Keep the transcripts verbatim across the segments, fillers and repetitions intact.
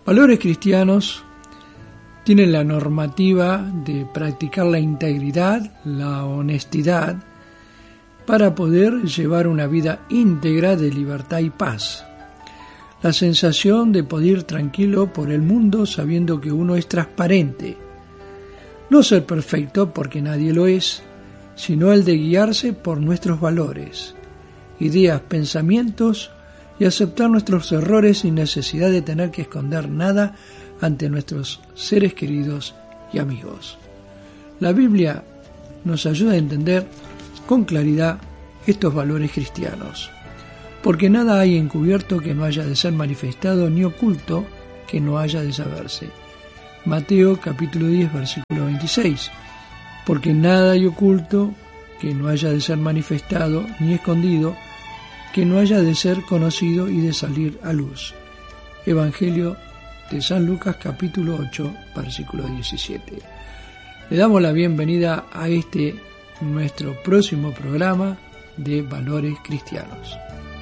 Valores cristianos tienen la normativa de practicar la integridad, la honestidad, para poder llevar una vida íntegra de libertad y paz. La sensación de poder ir tranquilo por el mundo sabiendo que uno es transparente. No ser perfecto porque nadie lo es, sino el de guiarse por nuestros valores, ideas, pensamientos y aceptar nuestros errores sin necesidad de tener que esconder nada ante nuestros seres queridos y amigos. La Biblia nos ayuda a entender con claridad estos valores cristianos, porque nada hay encubierto que no haya de ser manifestado, ni oculto que no haya de saberse. Mateo capítulo diez, versículo veintiséis. Porque nada hay oculto que no haya de ser manifestado, ni escondido, que no haya de ser conocido y de salir a luz. Evangelio de San Lucas capítulo ocho, versículo diecisiete. Le damos la bienvenida a este nuestro próximo programa de Valores Cristianos.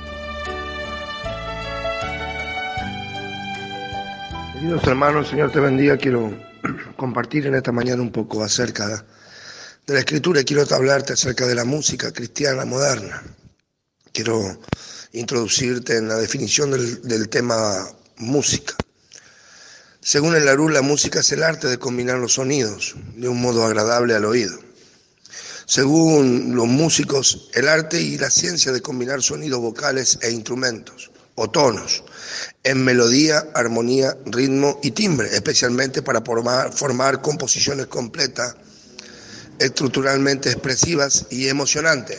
Queridos hermanos, Señor te bendiga. Quiero compartir en esta mañana un poco acerca de la Escritura y quiero hablarte acerca de la música cristiana moderna. Quiero introducirte en la definición del, del tema música. Según el Larousse, la música es el arte de combinar los sonidos de un modo agradable al oído. Según los músicos, el arte y la ciencia de combinar sonidos vocales e instrumentos o tonos en melodía, armonía, ritmo y timbre, especialmente para formar, formar composiciones completas, estructuralmente expresivas y emocionantes.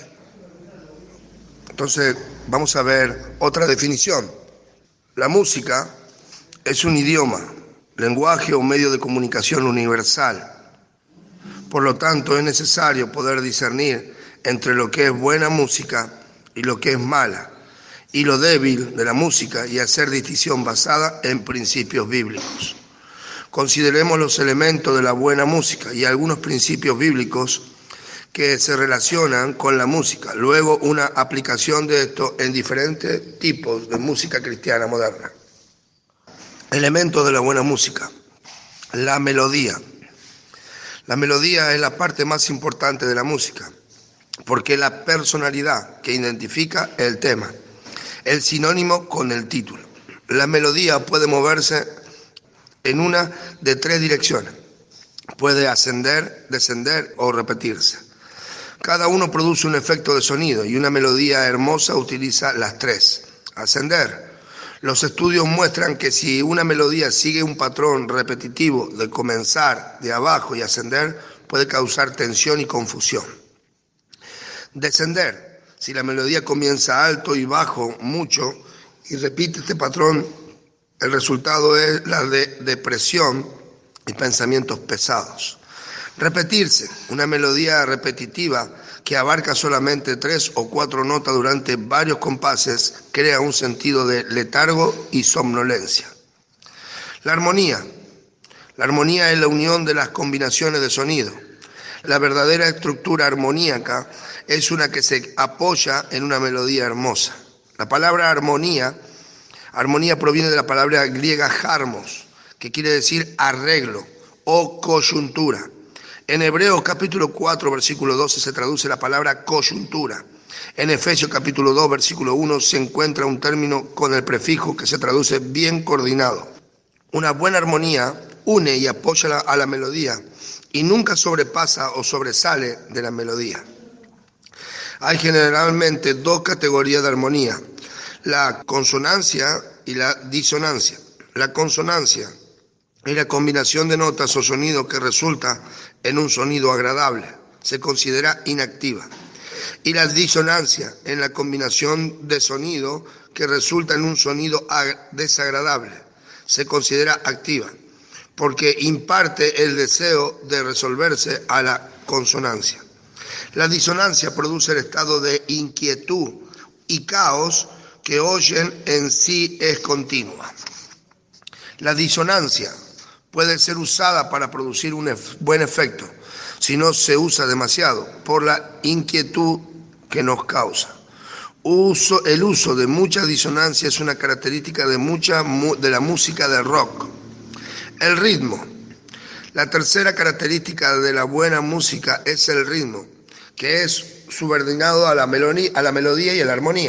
Entonces, vamos a ver otra definición. La música es un idioma, lenguaje o medio de comunicación universal. Por lo tanto, es necesario poder discernir entre lo que es buena música y lo que es mala, y lo débil de la música, y hacer distinción basada en principios bíblicos. Consideremos los elementos de la buena música y algunos principios bíblicos que se relacionan con la música. Luego, una aplicación de esto en diferentes tipos de música cristiana moderna. Elementos de la buena música. La melodía. La melodía es la parte más importante de la música, porque es la personalidad que identifica el tema, el sinónimo con el título. La melodía puede moverse en una de tres direcciones. Puede ascender, descender o repetirse. Cada uno produce un efecto de sonido y una melodía hermosa utiliza las tres. Ascender. Los estudios muestran que si una melodía sigue un patrón repetitivo de comenzar de abajo y ascender, puede causar tensión y confusión. Descender. Si la melodía comienza alto y bajo mucho y repite este patrón, el resultado es la de depresión y pensamientos pesados. Repetirse. Una melodía repetitiva que abarca solamente tres o cuatro notas durante varios compases crea un sentido de letargo y somnolencia. La armonía. La armonía es la unión de las combinaciones de sonido. La verdadera estructura armoníaca es una que se apoya en una melodía hermosa. La palabra armonía, armonía proviene de la palabra griega harmos, que quiere decir arreglo o coyuntura. En Hebreos capítulo cuatro, versículo doce se traduce la palabra coyuntura. En Efesios capítulo dos, versículo uno se encuentra un término con el prefijo que se traduce bien coordinado. Una buena armonía une y apoya la, a la melodía y nunca sobrepasa o sobresale de la melodía. Hay generalmente dos categorías de armonía, la consonancia y la disonancia. La consonancia es la combinación de notas o sonidos que resulta en un sonido agradable, se considera inactiva. Y la disonancia es la combinación de sonido que resulta en un sonido desagradable, se considera activa, porque imparte el deseo de resolverse a la consonancia. La disonancia produce el estado de inquietud y caos que oyen en sí es continua. La disonancia puede ser usada para producir un ef- buen efecto, si no se usa demasiado, por la inquietud que nos causa. Uso, el uso de mucha disonancia es una característica de, mucha, de la música de rock, El ritmo. La tercera característica de la buena música es el ritmo, que es subordinado a la melodía, a la melodía y a la armonía.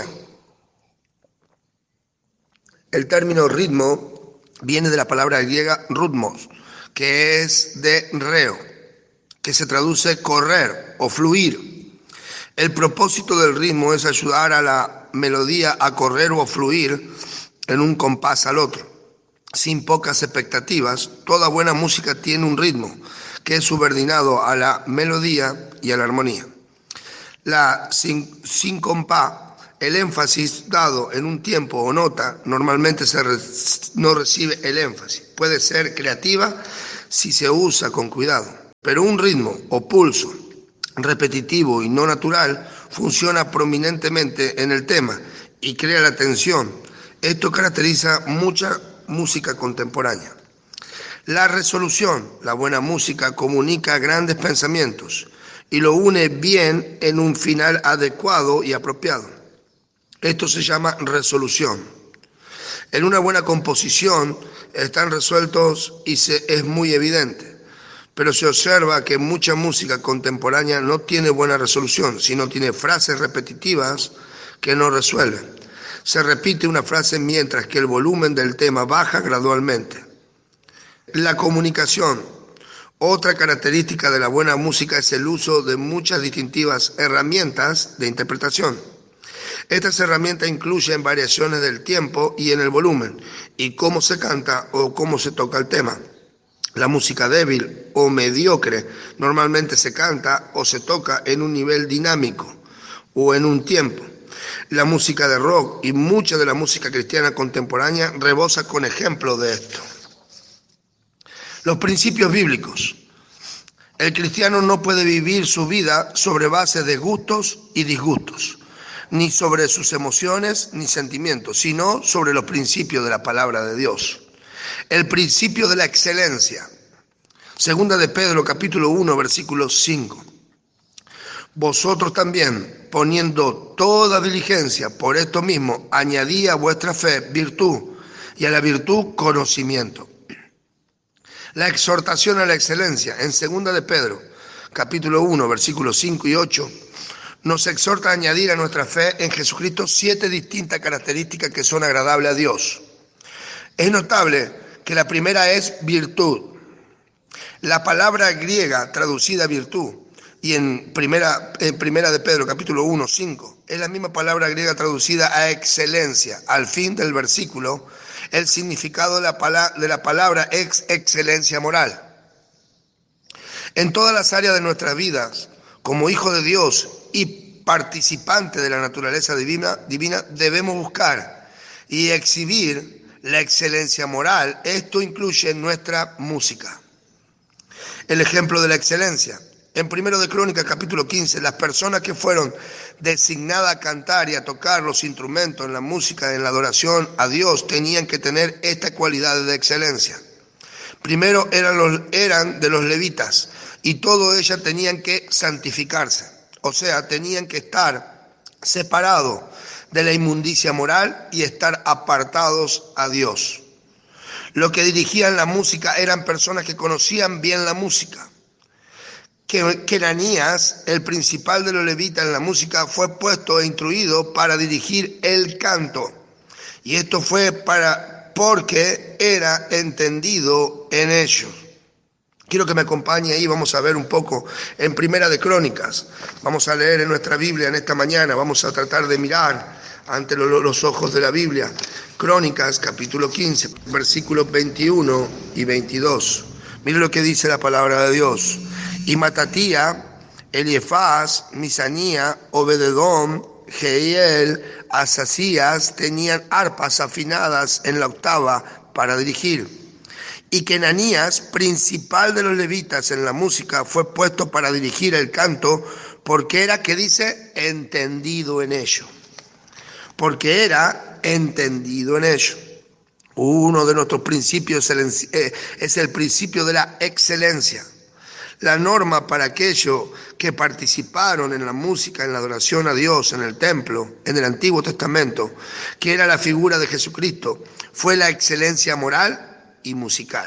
El término ritmo viene de la palabra griega rhythmos, que es de reo, que se traduce correr o fluir. El propósito del ritmo es ayudar a la melodía a correr o fluir en un compás al otro. Sin pocas expectativas, toda buena música tiene un ritmo que es subordinado a la melodía y a la armonía. La síncopa, el énfasis dado en un tiempo o nota, normalmente se re, no recibe el énfasis. Puede ser creativa si se usa con cuidado, pero un ritmo o pulso repetitivo y no natural funciona prominentemente en el tema y crea la tensión. Esto caracteriza mucha música contemporánea. La resolución. La buena música comunica grandes pensamientos y lo une bien en un final adecuado y apropiado. Esto se llama resolución. En una buena composición están resueltos y se, es muy evidente, pero se observa que mucha música contemporánea no tiene buena resolución, sino tiene frases repetitivas que no resuelven. Se repite una frase mientras que el volumen del tema baja gradualmente. La comunicación. Otra característica de la buena música es el uso de muchas distintivas herramientas de interpretación. Estas herramientas incluyen variaciones del tiempo y en el volumen, y cómo se canta o cómo se toca el tema. La música débil o mediocre normalmente se canta o se toca en un nivel dinámico o en un tiempo. La música de rock y mucha de la música cristiana contemporánea rebosa con ejemplos de esto. Los principios bíblicos. El cristiano no puede vivir su vida sobre base de gustos y disgustos, ni sobre sus emociones ni sentimientos, sino sobre los principios de la palabra de Dios. El principio de la excelencia. Segunda de Pedro, capítulo uno, versículo cinco. Vosotros también, poniendo toda diligencia por esto mismo, añadí a vuestra fe virtud, y a la virtud conocimiento. La exhortación a la excelencia. En Segunda de Pedro, capítulo uno, versículos cinco y ocho, nos exhorta a añadir a nuestra fe en Jesucristo siete distintas características que son agradables a Dios. Es notable que la primera es virtud. La palabra griega traducida virtud, y en primera, en primera de Pedro, capítulo uno, cinco, es la misma palabra griega traducida a excelencia. Al fin del versículo, el significado de la palabra, de la palabra es excelencia moral. En todas las áreas de nuestras vidas, como hijos de Dios y participantes de la naturaleza divina, divina, debemos buscar y exhibir la excelencia moral. Esto incluye nuestra música. El ejemplo de la excelencia. En Primero de Crónicas, capítulo quince, las personas que fueron designadas a cantar y a tocar los instrumentos en la música, en la adoración a Dios, tenían que tener estas cualidades de excelencia. Primero eran, los, eran de los levitas, y todas ellas tenían que santificarse, o sea, tenían que estar separados de la inmundicia moral y estar apartados a Dios. Los que dirigían la música eran personas que conocían bien la música. Que Kenanías, el principal de los levitas en la música, fue puesto e instruido para dirigir el canto. Y esto fue para porque era entendido en ellos. Quiero que me acompañe ahí, vamos a ver un poco en Primera de Crónicas. Vamos a leer en nuestra Biblia en esta mañana, vamos a tratar de mirar ante los ojos de la Biblia. Crónicas, capítulo quince, versículos veintiuno y veintidós. Mire lo que dice la palabra de Dios. Y Matatía, Eliefaz, Misanía, Obededón, Jehiel, Asasías tenían arpas afinadas en la octava para dirigir. Y Kenanías, principal de los levitas en la música, fue puesto para dirigir el canto, porque era, que dice, entendido en ello. Porque era entendido en ello. Uno de nuestros principios es el principio de la excelencia. La norma para aquellos que participaron en la música, en la adoración a Dios, en el templo, en el Antiguo Testamento, que era la figura de Jesucristo, fue la excelencia moral y musical.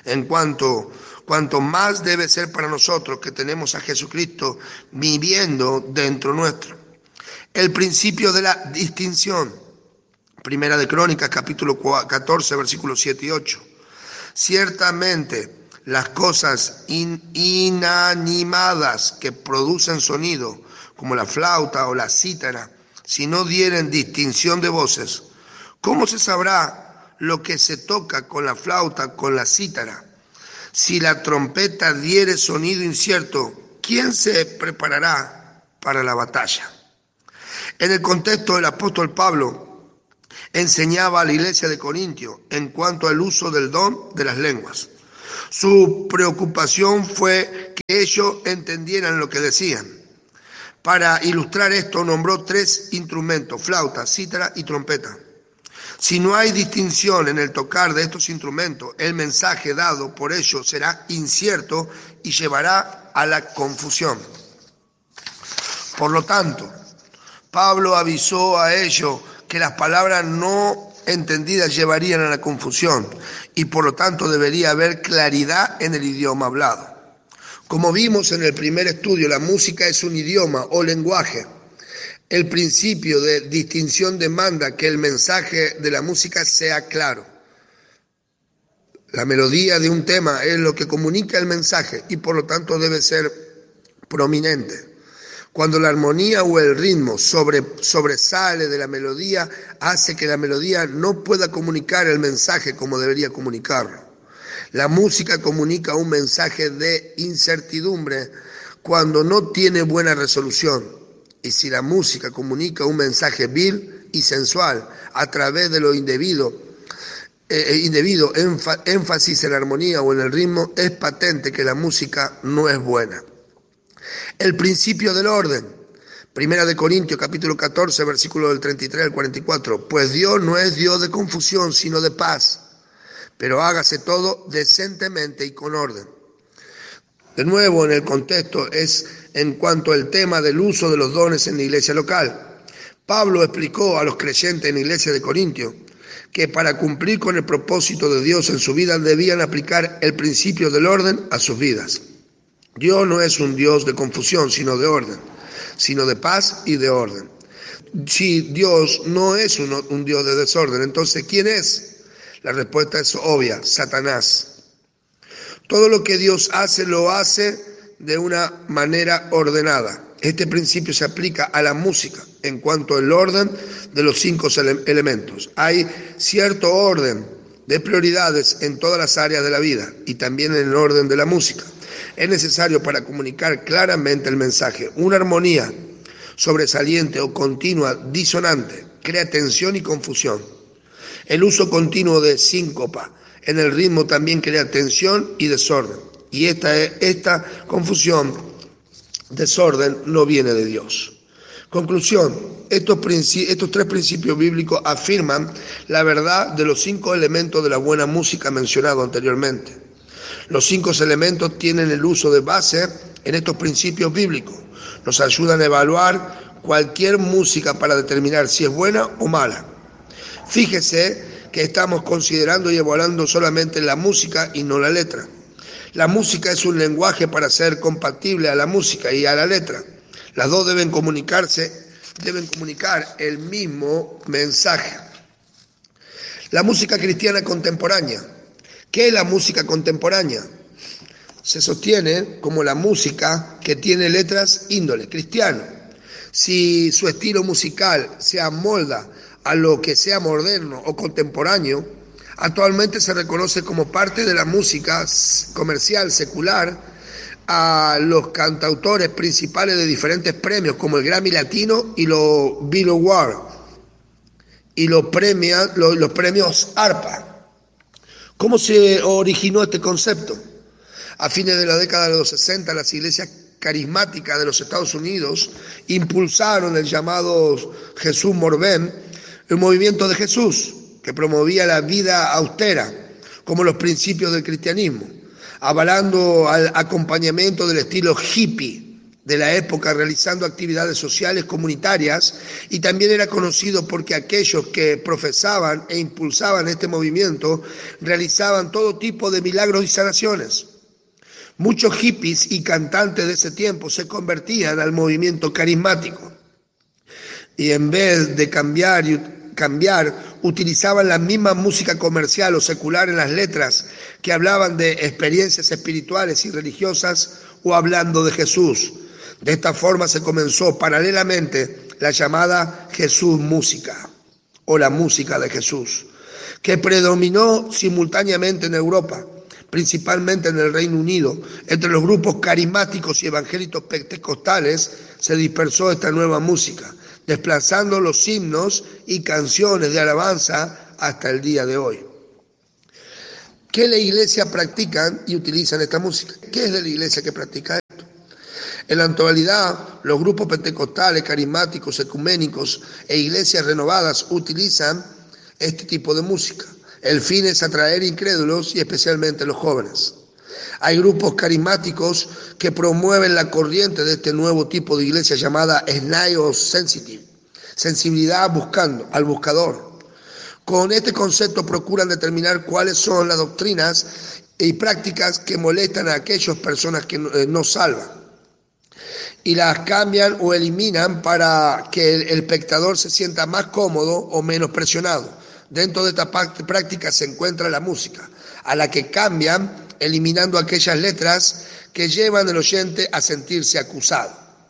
en cuanto, cuanto más debe ser para nosotros que tenemos a Jesucristo viviendo dentro nuestro. El principio de la distinción. Primera de Crónicas, capítulo catorce, versículos siete y ocho. Ciertamente, las cosas in, inanimadas que producen sonido, como la flauta o la cítara, si no dieren distinción de voces, ¿cómo se sabrá lo que se toca con la flauta, con la cítara? Si la trompeta diere sonido incierto, ¿quién se preparará para la batalla? En el contexto, el apóstol Pablo enseñaba a la iglesia de Corintio en cuanto al uso del don de las lenguas. Su preocupación fue que ellos entendieran lo que decían. Para ilustrar esto, nombró tres instrumentos: flauta, cítara y trompeta. Si no hay distinción en el tocar de estos instrumentos, el mensaje dado por ellos será incierto y llevará a la confusión. Por lo tanto, Pablo avisó a ellos que las palabras no entendidas llevarían a la confusión y por lo tanto debería haber claridad en el idioma hablado. Como vimos en el primer estudio, la música es un idioma o lenguaje. El principio de distinción demanda que el mensaje de la música sea claro. La melodía de un tema es lo que comunica el mensaje y por lo tanto debe ser prominente. Cuando la armonía o el ritmo sobre, sobresale de la melodía, hace que la melodía no pueda comunicar el mensaje como debería comunicarlo. La música comunica un mensaje de incertidumbre cuando no tiene buena resolución. Y si la música comunica un mensaje vil y sensual a través de lo indebido, eh, indebido énfasis en la armonía o en el ritmo, es patente que la música no es buena. El principio del orden. Primera de Corintios, capítulo catorce, versículo del treinta y tres al cuarenta y cuatro. Pues Dios no es Dios de confusión, sino de paz. Pero hágase todo decentemente y con orden. De nuevo, en el contexto es en cuanto al tema del uso de los dones en la iglesia local. Pablo explicó a los creyentes en la iglesia de Corintios que para cumplir con el propósito de Dios en su vida debían aplicar el principio del orden a sus vidas. Dios no es un Dios de confusión, sino de orden, sino de paz y de orden. Si Dios no es un, un Dios de desorden, entonces ¿quién es? La respuesta es obvia: Satanás. Todo lo que Dios hace, lo hace de una manera ordenada. Este principio se aplica a la música en cuanto al orden de los cinco ele- elementos. Hay cierto orden de prioridades en todas las áreas de la vida y también en el orden de la música. Es necesario para comunicar claramente el mensaje. Una armonía sobresaliente o continua disonante crea tensión y confusión. El uso continuo de síncopa en el ritmo también crea tensión y desorden. Y esta, esta confusión, desorden, no viene de Dios. Conclusión: estos, estos tres principios bíblicos afirman la verdad de los cinco elementos de la buena música mencionados anteriormente. Los cinco elementos tienen el uso de base en estos principios bíblicos. Nos ayudan a evaluar cualquier música para determinar si es buena o mala. Fíjese que estamos considerando y evaluando solamente la música y no la letra. La música es un lenguaje para ser compatible a la música y a la letra. Las dos deben comunicarse, deben comunicar el mismo mensaje. La música cristiana contemporánea. ¿Qué es la música contemporánea? Se sostiene como la música que tiene letras índole cristiano. Si su estilo musical se amolda a lo que sea moderno o contemporáneo, actualmente se reconoce como parte de la música comercial secular a los cantautores principales de diferentes premios como el Grammy Latino y los Billboard y los, premia, los, los premios ARPA. ¿Cómo se originó este concepto? A fines de la década de los sesenta, las iglesias carismáticas de los Estados Unidos impulsaron el llamado Jesús Morbén, el movimiento de Jesús, que promovía la vida austera como los principios del cristianismo, avalando al acompañamiento del estilo hippie de la época realizando actividades sociales comunitarias, y también era conocido porque aquellos que profesaban e impulsaban este movimiento realizaban todo tipo de milagros y sanaciones. Muchos hippies y cantantes de ese tiempo se convertían al movimiento carismático y en vez de cambiar, cambiar utilizaban la misma música comercial o secular en las letras que hablaban de experiencias espirituales y religiosas o hablando de Jesús. De esta forma se comenzó paralelamente la llamada Jesús música o la música de Jesús, que predominó simultáneamente en Europa, principalmente en el Reino Unido. Entre los grupos carismáticos y evangélicos pentecostales se dispersó esta nueva música, desplazando los himnos y canciones de alabanza hasta el día de hoy. ¿Qué la iglesia practican y utilizan esta música? ¿Qué es de la iglesia que practica esto? En la actualidad, los grupos pentecostales, carismáticos, ecuménicos e iglesias renovadas utilizan este tipo de música. El fin es atraer incrédulos y especialmente los jóvenes. Hay grupos carismáticos que promueven la corriente de este nuevo tipo de iglesia llamada Snio Sensitive, sensibilidad buscando, al buscador. Con este concepto procuran determinar cuáles son las doctrinas y prácticas que molestan a aquellas personas que no salvan, y las cambian o eliminan para que el, el espectador se sienta más cómodo o menos presionado. Dentro de esta práctica se encuentra la música, a la que cambian eliminando aquellas letras que llevan al oyente a sentirse acusado.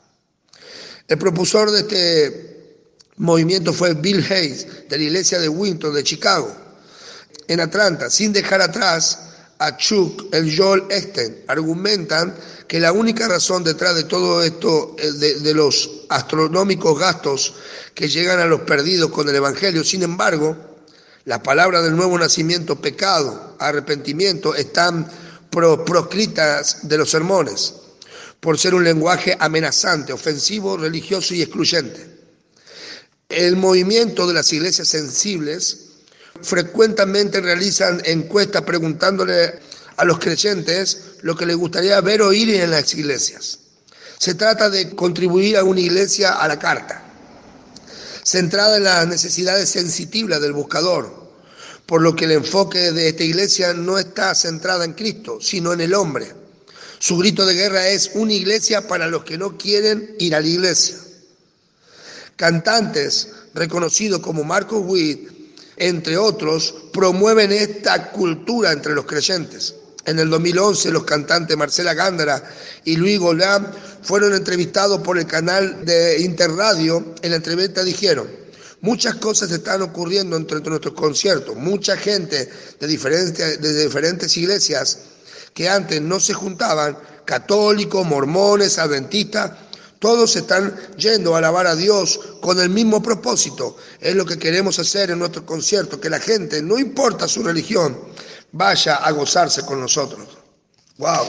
El propulsor de este movimiento fue Bill Hayes, de la iglesia de Winton de Chicago, en Atlanta, sin dejar atrás a Chuck el Joel Esten. Argumentan que la única razón detrás de todo esto, de, de los astronómicos gastos que llegan a los perdidos con el Evangelio, sin embargo, las palabras del nuevo nacimiento, pecado, arrepentimiento, están pro, proscritas de los sermones, por ser un lenguaje amenazante, ofensivo, religioso y excluyente. El movimiento de las iglesias sensibles frecuentemente realizan encuestas preguntándole a los creyentes lo que les gustaría ver o oír en las iglesias. Se trata de contribuir a una iglesia a la carta, centrada en las necesidades sensitivas del buscador, por lo que el enfoque de esta iglesia no está centrada en Cristo, sino en el hombre. Su grito de guerra es una iglesia para los que no quieren ir a la iglesia. Cantantes reconocidos como Marcus Witt, entre otros, promueven esta cultura entre los creyentes. En el dos mil once, los cantantes Marcela Gándara y Luis Golán fueron entrevistados por el canal de Interradio. En la entrevista dijeron: muchas cosas están ocurriendo entre nuestros conciertos. Mucha gente de diferentes, de diferentes iglesias que antes no se juntaban, católicos, mormones, adventistas, todos están yendo a alabar a Dios con el mismo propósito. Es lo que queremos hacer en nuestro concierto, que la gente, no importa su religión, vaya a gozarse con nosotros. ¡Wow!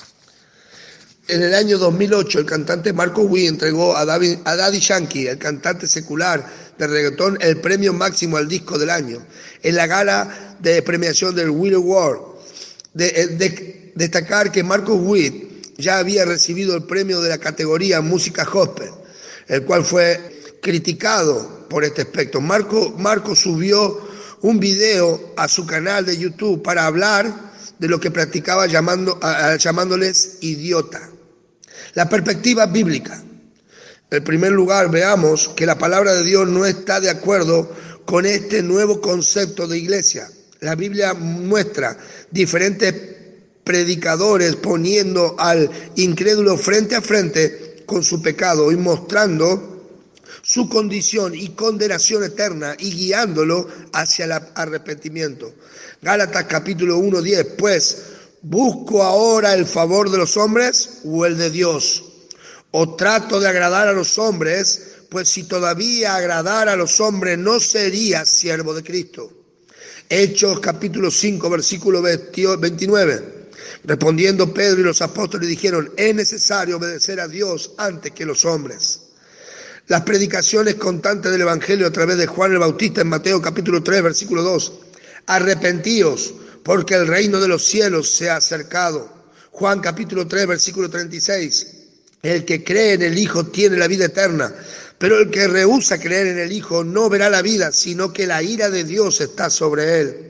En el año dos mil ocho, el cantante Marcus Witt entregó a, David, a Daddy Yankee, el cantante secular de reggaetón, el premio máximo al disco del año, en la gala de premiación del Willie Award. De, de, destacar que Marcus Witt ya había recibido el premio de la categoría Música Gospel, el cual fue criticado por este aspecto. Marco, Marco subió un video a su canal de YouTube para hablar de lo que practicaba llamando, a, llamándoles idiota. La perspectiva bíblica. En primer lugar, veamos que la palabra de Dios no está de acuerdo con este nuevo concepto de iglesia. La Biblia muestra diferentes predicadores poniendo al incrédulo frente a frente con su pecado y mostrando su condición y condenación eterna y guiándolo hacia el arrepentimiento. Gálatas capítulo uno, diez, pues, ¿busco ahora el favor de los hombres o el de Dios? ¿O trato de agradar a los hombres? Pues si todavía agradara a los hombres no sería siervo de Cristo. Hechos capítulo cinco, versículo veintinueve. Respondiendo Pedro y los apóstoles dijeron: es necesario obedecer a Dios antes que los hombres. Las predicaciones constantes del Evangelio a través de Juan el Bautista en Mateo capítulo tres, versículo dos. Arrepentíos, porque el reino de los cielos se ha acercado. Juan capítulo tres, versículo treinta y seis. El que cree en el Hijo tiene la vida eterna, pero el que rehúsa creer en el Hijo no verá la vida, sino que la ira de Dios está sobre él.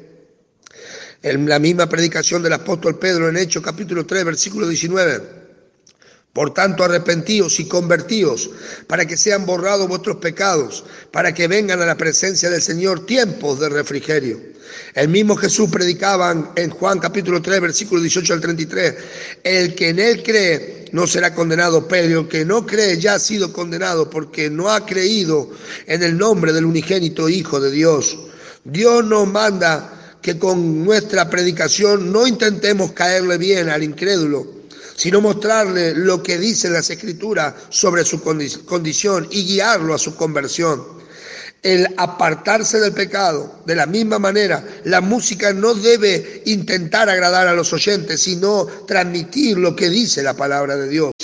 En la misma predicación del apóstol Pedro en Hechos capítulo tres, versículo diecinueve. Por tanto, arrepentíos y convertíos, para que sean borrados vuestros pecados, para que vengan a la presencia del Señor tiempos de refrigerio. El mismo Jesús predicaba en Juan capítulo tres, versículo dieciocho al treinta y tres. El que en él cree no será condenado, pero el que no cree ya ha sido condenado, porque no ha creído en el nombre del unigénito Hijo de Dios. Dios nos manda que con nuestra predicación no intentemos caerle bien al incrédulo, sino mostrarle lo que dicen las Escrituras sobre su condición y guiarlo a su conversión. El apartarse del pecado. De la misma manera, la música no debe intentar agradar a los oyentes, sino transmitir lo que dice la palabra de Dios.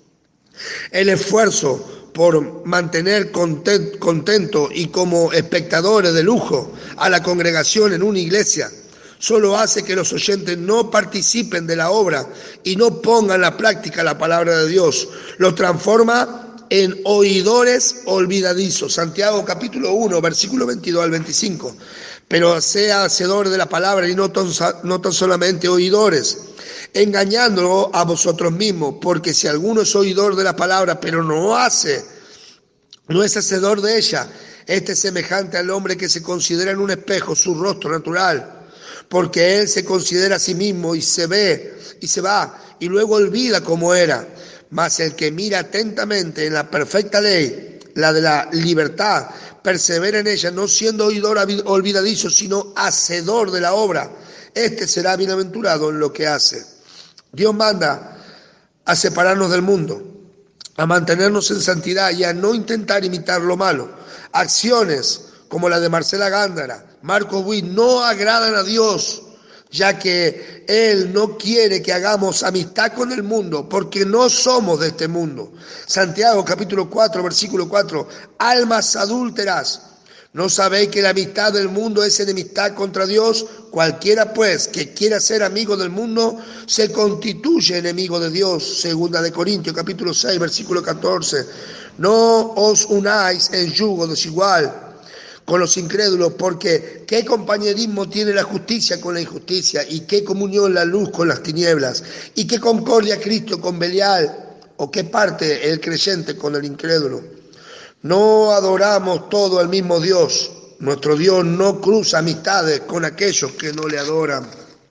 El esfuerzo por mantener contento y como espectadores de lujo a la congregación en una iglesia solo hace que los oyentes no participen de la obra y no pongan en la práctica la palabra de Dios. Los transforma en oidores olvidadizos. Santiago capítulo uno, versículo veintidós al veinticinco. Pero sea hacedor de la palabra y no tan, no tan solamente oidores, engañándolo a vosotros mismos, porque si alguno es oidor de la palabra, pero no hace, no es hacedor de ella, este es semejante al hombre que se considera en un espejo su rostro natural, porque él se considera a sí mismo y se ve y se va y luego olvida cómo era. Mas el que mira atentamente en la perfecta ley, la de la libertad, persevera en ella, no siendo oidor olvidadizo, sino hacedor de la obra, este será bienaventurado en lo que hace. Dios manda a separarnos del mundo, a mantenernos en santidad y a no intentar imitar lo malo. Acciones como la de Marcela Gándara, Marco Witt, no agradan a Dios, ya que Él no quiere que hagamos amistad con el mundo, porque no somos de este mundo. Santiago capítulo cuatro, versículo cuatro, almas adúlteras, ¿no sabéis que la amistad del mundo es enemistad contra Dios? Cualquiera pues que quiera ser amigo del mundo, se constituye enemigo de Dios. Segunda de Corintios capítulo seis, versículo catorce, no os unáis en yugo desigual con los incrédulos, porque ¿qué compañerismo tiene la justicia con la injusticia? ¿Y qué comunión la luz con las tinieblas? ¿Y qué concordia Cristo con Belial? ¿O qué parte el creyente con el incrédulo? No adoramos todo al mismo Dios. Nuestro Dios no cruza amistades con aquellos que no le adoran.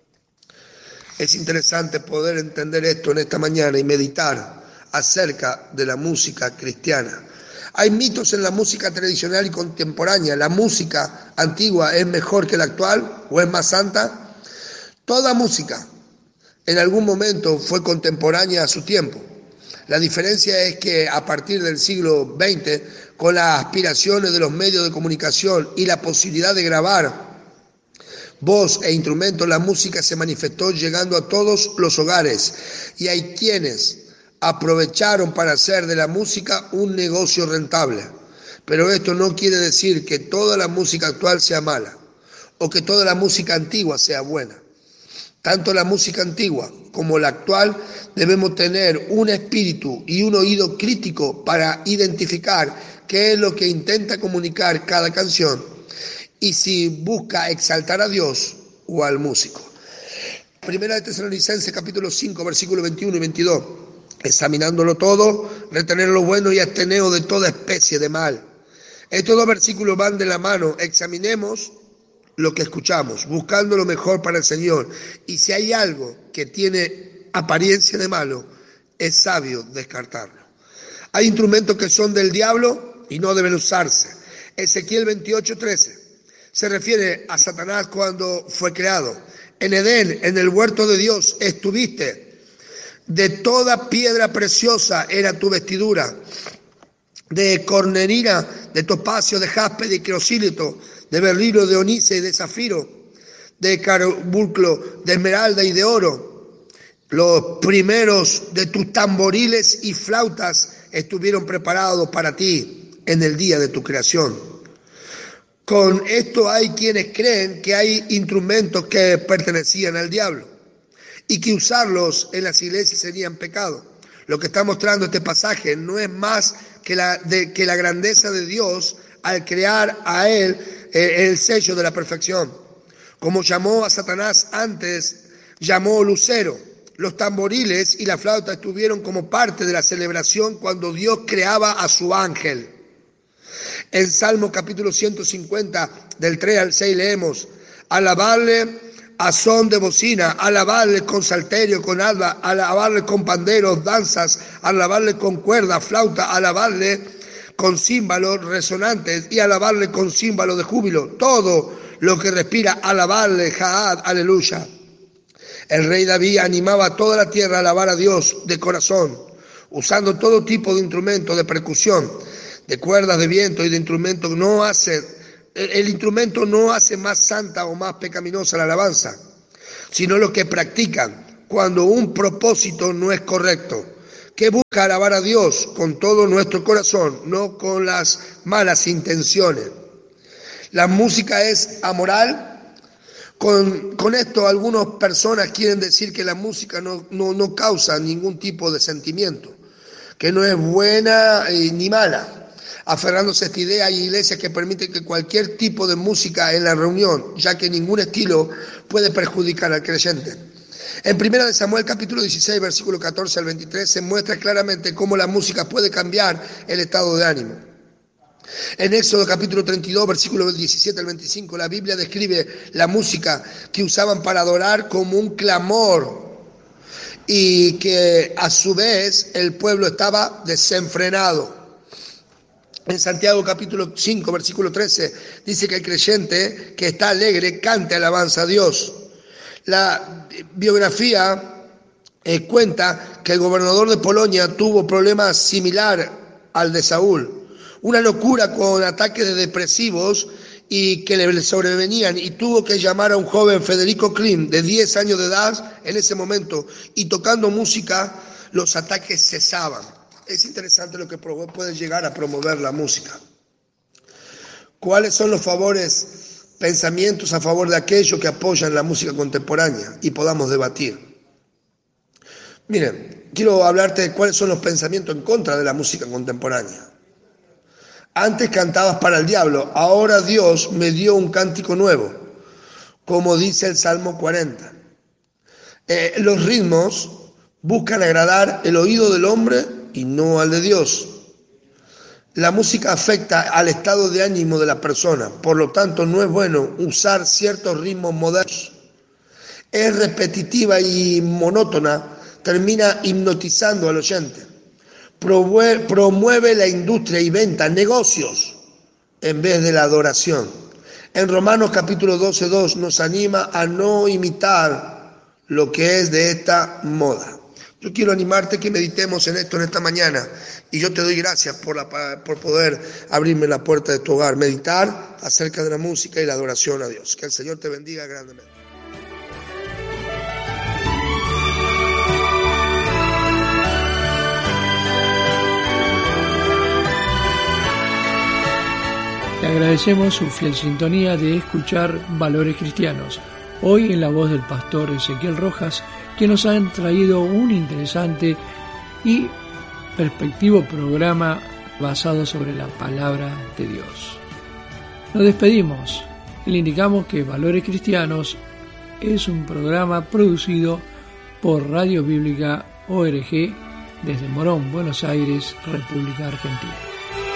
Es interesante poder entender esto en esta mañana y meditar acerca de la música cristiana. Hay mitos en la música tradicional y contemporánea. ¿La música antigua es mejor que la actual o es más santa? Toda música en algún momento fue contemporánea a su tiempo. La diferencia es que a partir del siglo veinte, con las aspiraciones de los medios de comunicación y la posibilidad de grabar voz e instrumentos, la música se manifestó llegando a todos los hogares, y hay quienes aprovecharon para hacer de la música un negocio rentable. Pero esto no quiere decir que toda la música actual sea mala o que toda la música antigua sea buena. Tanto la música antigua como la actual debemos tener un espíritu y un oído crítico para identificar qué es lo que intenta comunicar cada canción y si busca exaltar a Dios o al músico. Primera de Tesalonicenses capítulo cinco, versículos veintiuno y veintidós. Examinándolo todo, retener lo bueno y absteneos de toda especie de mal. Estos dos versículos van de la mano. Examinemos lo que escuchamos, buscando lo mejor para el Señor. Y si hay algo que tiene apariencia de malo, es sabio descartarlo. Hay instrumentos que son del diablo y no deben usarse. Ezequiel veintiocho, trece se refiere a Satanás cuando fue creado. En Edén, en el huerto de Dios, estuviste. De toda piedra preciosa era tu vestidura, de cornerina, de topacio, de jaspe, de criosílito, de berrilo, de onice y de zafiro, de carbunclo, de esmeralda y de oro. Los primeros de tus tamboriles y flautas estuvieron preparados para ti en el día de tu creación. Con esto hay quienes creen que hay instrumentos que pertenecían al diablo y que usarlos en las iglesias serían pecado. Lo que está mostrando este pasaje no es más que la, de, que la grandeza de Dios al crear a Él eh, el sello de la perfección. Como llamó a Satanás antes, llamó lucero. Los tamboriles y la flauta estuvieron como parte de la celebración cuando Dios creaba a su ángel. En Salmo capítulo ciento cincuenta, del tres al seis leemos: alabarle a son de bocina, alabarle con salterio, con alba, alabarle con panderos, danzas, alabarle con cuerda, flauta, alabarle con címbalos resonantes y alabarle con címbalo de júbilo. Todo lo que respira, alabarle, Jaad, aleluya. El rey David animaba a toda la tierra a alabar a Dios de corazón, usando todo tipo de instrumentos de percusión, de cuerdas de viento y de instrumentos. No hace, el, el instrumento no hace más santa o más pecaminosa la alabanza, sino lo que practican cuando un propósito no es correcto, que busca alabar a Dios con todo nuestro corazón, no con las malas intenciones. La música es amoral. Con, con esto algunas personas quieren decir que la música no, no, no causa ningún tipo de sentimiento, que no es buena eh, ni mala. Aferrándose a esta idea, hay iglesias que permiten que cualquier tipo de música en la reunión, ya que ningún estilo puede perjudicar al creyente. En primera de Samuel capítulo dieciséis, versículo catorce al veintitrés, se muestra claramente cómo la música puede cambiar el estado de ánimo. En Éxodo capítulo treinta y dos, versículos diecisiete al veinticinco, la Biblia describe la música que usaban para adorar como un clamor y que a su vez el pueblo estaba desenfrenado. En Santiago capítulo cinco, versículo trece, dice que el creyente que está alegre cante alabanza a Dios. La biografía eh, cuenta que el gobernador de Polonia tuvo problemas similares al de Saúl. Una locura con ataques de depresivos y que le sobrevenían, y tuvo que llamar a un joven Federico Klim de diez años de edad en ese momento, y tocando música los ataques cesaban. Es interesante lo que puede llegar a promover la música. ¿Cuáles son los favores, pensamientos a favor de aquellos que apoyan la música contemporánea? Y podamos debatir. Miren, quiero hablarte de cuáles son los pensamientos en contra de la música contemporánea. Antes cantabas para el diablo, ahora Dios me dio un cántico nuevo, como dice el Salmo cuarenta. Eh, los ritmos buscan agradar el oído del hombre y no al de Dios. La música afecta al estado de ánimo de la persona, por lo tanto no es bueno usar ciertos ritmos modernos. Es repetitiva y monótona, termina hipnotizando al oyente. Promueve la industria y venta, negocios, en vez de la adoración. En Romanos capítulo doce, dos nos anima a no imitar lo que es de esta moda. Yo quiero animarte que meditemos en esto en esta mañana, y yo te doy gracias por, la, por poder abrirme la puerta de tu hogar, meditar acerca de la música y la adoración a Dios. Que el Señor te bendiga grandemente. Le agradecemos su fiel sintonía de escuchar Valores Cristianos, hoy en la voz del pastor Ezequiel Rojas, que nos han traído un interesante y perspectivo programa basado sobre la palabra de Dios. Nos despedimos y le indicamos que Valores Cristianos es un programa producido por Radio Bíblica O R G desde Morón, Buenos Aires, República Argentina.